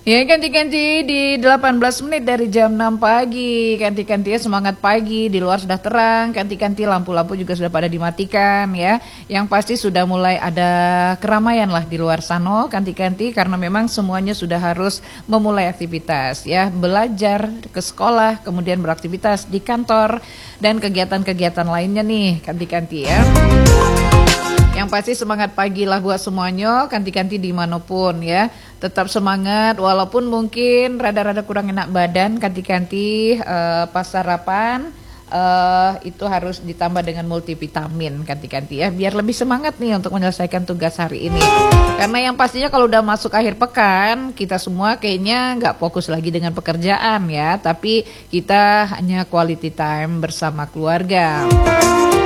Ya, ganti-ganti di 18 menit dari jam 6 pagi. Ganti-ganti semangat pagi, di luar sudah terang, ganti-ganti lampu-lampu juga sudah pada dimatikan ya. Yang pasti sudah mulai ada keramaian lah di luar sana, ganti-ganti karena memang semuanya sudah harus memulai aktivitas ya, belajar ke sekolah, kemudian beraktivitas di kantor dan kegiatan-kegiatan lainnya nih, ganti-ganti ya. Yang pasti semangat pagi lah buat semuanya, ganti-ganti dimanapun ya. Tetap semangat, walaupun mungkin rada-rada kurang enak badan, ganti-ganti pas sarapan itu harus ditambah dengan multivitamin, ganti-ganti ya. Biar lebih semangat nih untuk menyelesaikan tugas hari ini. Karena yang pastinya kalau udah masuk akhir pekan, kita semua kayaknya nggak fokus lagi dengan pekerjaan ya. Tapi kita hanya quality time bersama keluarga.